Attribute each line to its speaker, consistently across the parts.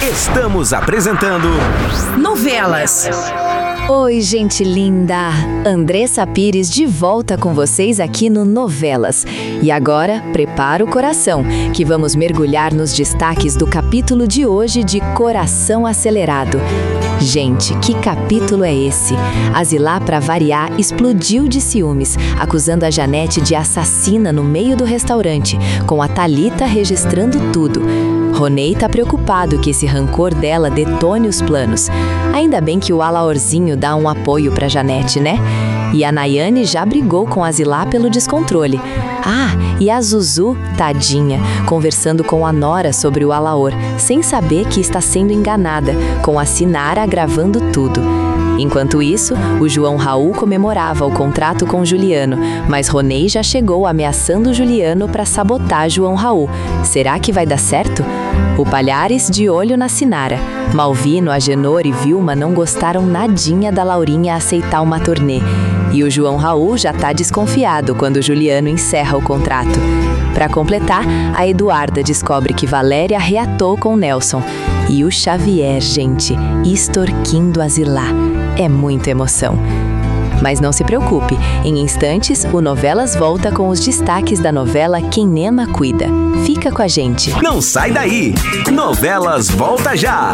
Speaker 1: Estamos apresentando
Speaker 2: Novelas.
Speaker 3: Oi, gente linda! Andressa Pires de volta com vocês aqui no Novelas. E agora, prepara o coração, que vamos mergulhar nos destaques do capítulo de hoje de Coração Acelerado. Gente, que capítulo é esse? A Zilá, pra variar, explodiu de ciúmes, acusando a Janete de assassina no meio do restaurante, com a Thalita registrando tudo. Ronei tá preocupado que esse rancor dela detone os planos. Ainda bem que o Alaorzinho dá um apoio pra Janete, né? E a Nayane já brigou com a Zilá pelo descontrole. Ah, e a Zuzu, tadinha, conversando com a Nora sobre o Alaor, sem saber que está sendo enganada, com a Sinara gravando tudo. Enquanto isso, o João Raul comemorava o contrato com Juliano, mas Ronei já chegou ameaçando Juliano para sabotar João Raul. Será que vai dar certo? O Palhares de olho na Sinara. Malvino, Agenor e Vilma não gostaram nadinha da Laurinha aceitar uma turnê. E o João Raul já tá desconfiado quando Juliano encerra o contrato. Para completar, a Eduarda descobre que Valéria reatou com Nelson. E o Xavier, gente, extorquindo a Zilá. É muita emoção. Mas não se preocupe, em instantes o Novelas volta com os destaques da novela Quem Nema Cuida. Fica com a gente.
Speaker 1: Não sai daí! Novelas volta já!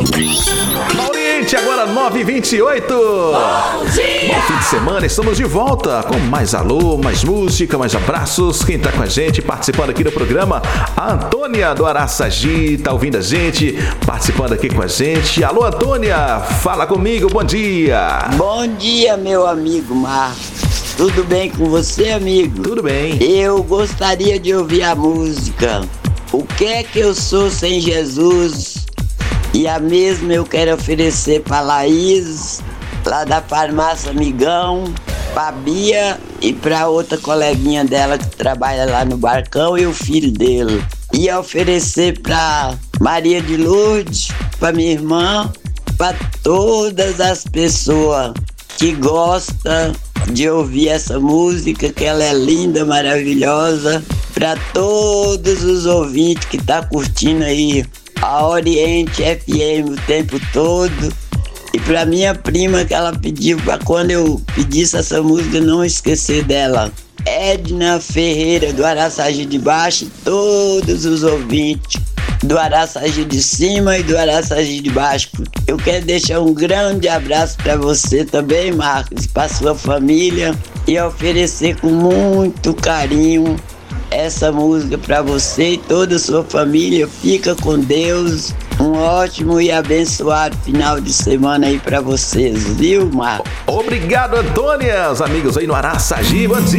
Speaker 1: Mauriente, agora 9h28. Bom fim de semana, estamos de volta com mais alô, mais música, mais abraços. Quem tá com a gente, participando aqui do programa, a Antônia do Araçagi, tá ouvindo a gente, participando aqui com a gente. Alô, Antônia, fala comigo, bom dia.
Speaker 4: Bom dia, meu amigo Marcos. Tudo bem com você, amigo?
Speaker 1: Tudo bem.
Speaker 4: Eu gostaria de ouvir a música O que é que eu sou sem Jesus? E a mesma eu quero oferecer para Laís, lá da farmácia Amigão, para Bia e para outra coleguinha dela que trabalha lá no Barcão e o filho dele. E oferecer para Maria de Lourdes, para minha irmã, para todas as pessoas que gostam de ouvir essa música, que ela é linda, maravilhosa, para todos os ouvintes que tá curtindo aí a Oriente FM o tempo todo, e para minha prima que ela pediu para quando eu pedisse essa música não esquecer dela, Edna Ferreira do Araçagi de Baixo, e todos os ouvintes do Araçagi de Cima e do Araçagi de Baixo. Eu quero deixar um grande abraço para você também, Marcos, para sua família, e oferecer com muito carinho essa música para você e toda a sua família. Fica com Deus. Um ótimo e abençoado final de semana aí para vocês, viu, Marcos?
Speaker 1: Obrigado, Antônia. Os amigos aí no Araçagi, bom dia.